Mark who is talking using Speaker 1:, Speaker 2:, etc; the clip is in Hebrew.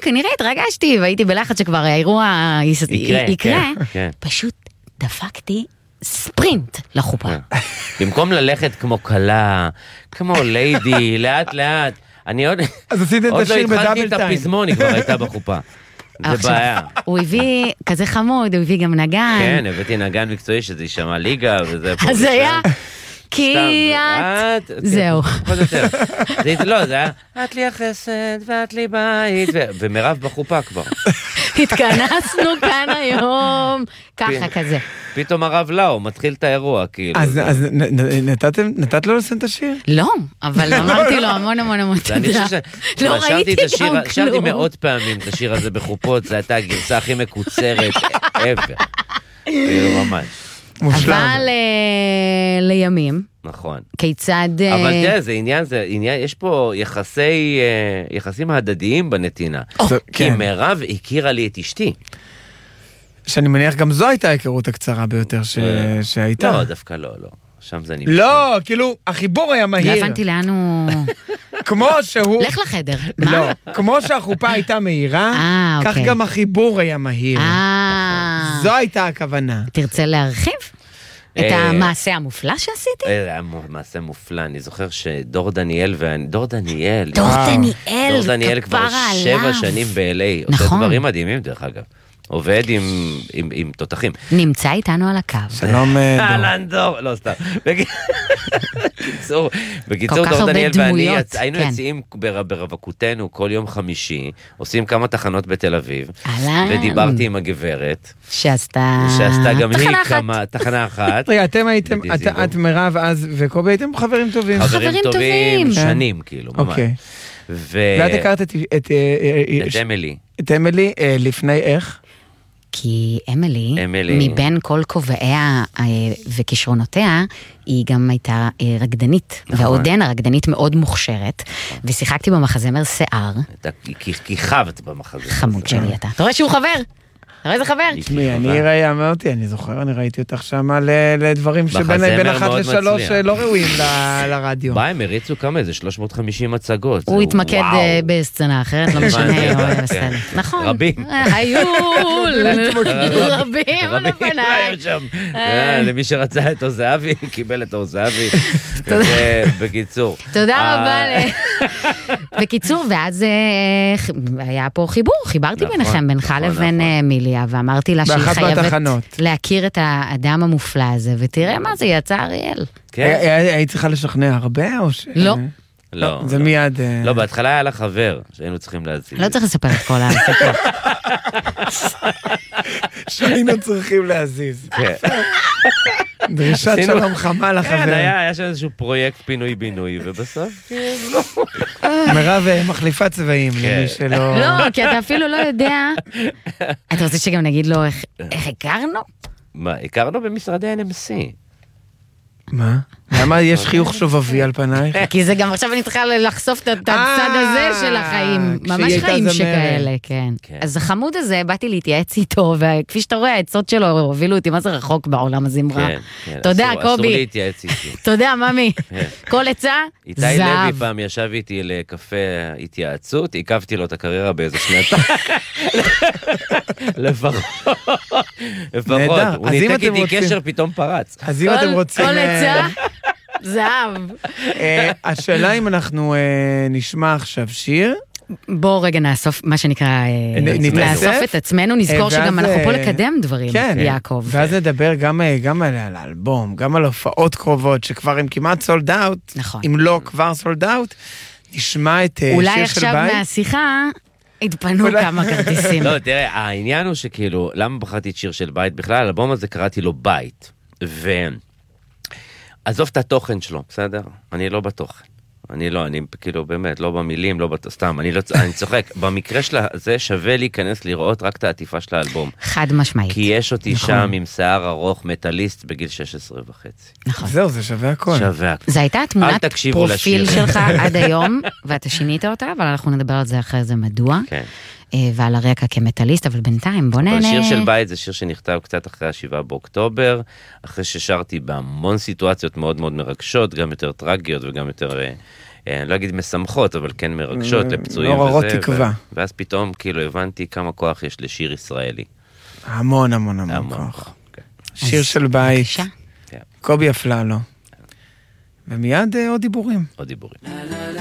Speaker 1: כנראה התרגשתי, והייתי בלחץ שכבר האירוע יקרה. פשוט דפקתי ספרינט לחופה.
Speaker 2: במקום ללכת כמו קלה, כמו ליידי, לאט לאט, אני עוד לא התחלתי את הפזמון, היא כבר הייתה בחופה. זה בעיה.
Speaker 1: הוא הביא כזה חמוד, הוא הביא גם נגן.
Speaker 2: כן, הבאתי נגן מקצועי שזה יישמע ליגה, וזה פה.
Speaker 1: אז היה, כי את... זהו.
Speaker 2: לא, זה היה, את לי החסד, ואת לי בית, ומרב בחופה כבר.
Speaker 1: התכנסנו כאן היום, ככה כזה.
Speaker 2: פתאום הרב לאו, מתחיל את האירוע, כאילו.
Speaker 3: אז נתת לו לסיים את השיר?
Speaker 1: לא, אבל אמרתי לו המון תודה. לא ראיתי גם כלום.
Speaker 2: שרתי מאות פעמים את השיר הזה בחופות, זו הייתה הגרסה הכי מקוצרת, ever. כאילו ממש.
Speaker 1: אבל לימים.
Speaker 2: נכון.
Speaker 1: כיצד...
Speaker 2: אבל תראה, זה עניין, יש פה יחסים הדדיים בנתינה. כי מירב הכירה לי את אשתי.
Speaker 3: שאני מניח גם זו הייתה ההיכרות הקצרה ביותר שהייתה.
Speaker 2: לא, דווקא לא. שם זה נמצא.
Speaker 3: לא, כאילו, החיבור היה מהיר.
Speaker 1: לא הבנתי לאן הוא...
Speaker 3: כמו שהוא...
Speaker 1: לך לחדר.
Speaker 3: לא, כמו שהחופה הייתה מהירה, כך גם החיבור היה מהיר. זו הייתה הכוונה.
Speaker 1: תרצה להרחיב? את המעשה המופלא שעשיתי?
Speaker 2: זה היה מעשה מופלא, אני זוכר שדור דניאל
Speaker 1: דור דניאל
Speaker 2: כבר 7 שנים ב-LA, עושה דברים מדהימים דרך אגב. עובד עם תותחים.
Speaker 1: נמצא איתנו על הקו.
Speaker 3: שלום דור.
Speaker 2: אהלן דור, לא סתם. בקיצור, דור דניאל ואני היינו יוצאים ברווקותנו כל יום חמישי, עושים כמה תחנות בתל אביב, ודיברתי עם הגברת,
Speaker 1: שעשתה
Speaker 2: גם היא כמה, תחנה אחת.
Speaker 3: רגע, אתם הייתם, את מירב אז וקובי הייתם חברים טובים.
Speaker 2: חברים טובים, שנים כאילו, ממש.
Speaker 3: ואת הכרת את
Speaker 2: אמילי.
Speaker 3: את אמילי לפני איך?
Speaker 1: כי אמילי, מבין כל כובעיה וכישרונותיה, היא גם הייתה רקדנית, ועודנה רקדנית מאוד מוכשרת, ושיחקתי במחזמר שיער.
Speaker 2: כי חבת במחזמר.
Speaker 1: חמוד שלי אתה. אתה רואה שהוא חבר? אתה רואה איזה חבר?
Speaker 3: אני זוכר, אני ראיתי אותך שם לדברים שבין 1 ל-3 לא ראויים לרדיו.
Speaker 2: מה, הם הריצו כמה? איזה 350 הצגות.
Speaker 1: הוא התמקד בסצנה אחרת, לא משנה. נכון.
Speaker 2: רבים.
Speaker 1: היו רבים לפניי.
Speaker 2: למי שרצה את אוזהבי, קיבל את אוזהבי. בקיצור.
Speaker 1: תודה רבה. בקיצור, ואז היה פה חיבור, חיברתי ביניכם, בינך לבין מיליה, ואמרתי לה שהיא חייבת להכיר את האדם המופלא הזה, ותראה מה זה, יצא אריאל.
Speaker 3: היית צריכה לשכנע הרבה או ש...
Speaker 1: לא.
Speaker 2: לא.
Speaker 3: זה מיד...
Speaker 2: לא, בהתחלה היה לה חבר, שהיינו צריכים להזיז.
Speaker 1: לא צריך לספר את כל הסיפור.
Speaker 3: שהיינו צריכים להזיז. דרישת שלום חמה לחבר.
Speaker 2: כן, היה שם איזשהו פרויקט פינוי-בינוי, ובסוף...
Speaker 3: מירב מחליפה צבעים למי שלא...
Speaker 1: לא, כי אתה אפילו לא יודע... אתה רוצה שגם נגיד לו איך הכרנו?
Speaker 2: מה, הכרנו במשרדי NMC.
Speaker 3: מה? למה יש חיוך שובבי על פנייך?
Speaker 1: כי זה גם עכשיו אני צריכה לחשוף את הצד הזה של החיים. ממש חיים שכאלה, כן. אז החמוד הזה, באתי להתייעץ איתו, וכפי שאתה רואה, העצות שלו הובילו אותי, מה זה רחוק בעולם הזמרה. תודה, קובי.
Speaker 2: אסור להתייעץ איתי.
Speaker 1: תודה, ממי. כל עצה,
Speaker 2: איתי לוי פעם ישב איתי לקפה התייעצות, עיכבתי לו את הקריירה באיזה שנתיים. לפחות. הוא ניתק איתי קשר, פתאום פרץ.
Speaker 3: אז אם אתם רוצים...
Speaker 1: כל עצה, זהב.
Speaker 3: השאלה אם אנחנו נשמע עכשיו שיר.
Speaker 1: בוא רגע נאסוף, מה שנקרא, נאסוף את עצמנו, נזכור שגם אנחנו פה לקדם דברים, יעקב.
Speaker 3: ואז נדבר גם על האלבום, גם על הופעות קרובות, שכבר הם כמעט סולד אאוט, אם לא כבר סולד אאוט, נשמע את שיר של בית.
Speaker 1: אולי עכשיו מהשיחה... התפנו כמה כרטיסים.
Speaker 2: לא, תראה, העניין הוא שכאילו, למה בחרתי את שיר של בית? בכלל, האלבום הזה קראתי לו בית. עזוב את התוכן שלו, בסדר? אני לא בתוכן. אני כאילו באמת, לא במילים, לא סתם, אני צוחק. במקרה של זה שווה להיכנס לראות רק את העטיפה של האלבום.
Speaker 1: חד משמעית.
Speaker 2: כי יש אותי שם עם שיער ארוך מטליסט בגיל 16 וחצי.
Speaker 1: נכון.
Speaker 3: זהו, זה שווה הכל.
Speaker 2: שווה הכל.
Speaker 1: זה הייתה תמונת פרופיל שלך עד היום, ואתה שינית אותה, אבל אנחנו נדבר על זה אחרי זה מדוע. כן. ועל הרקע כמטליסט, אבל בינתיים בוא נהנה.
Speaker 2: השיר של בית זה שיר שנכתב קצת אחרי 7 באוקטובר, אחרי ששרתי בהמון סיטואציות מאוד מאוד מרגשות, גם יותר טרגיות וגם יותר אני לא אגיד משמחות, אבל כן מרגשות לפצועים.
Speaker 3: מעוררות תקווה.
Speaker 2: ואז פתאום כאילו הבנתי כמה כוח יש לשיר ישראלי.
Speaker 3: המון המון המון כוח. שיר של בית, קובי אפללו. ומיד עוד דיבורים.
Speaker 2: עוד דיבורים.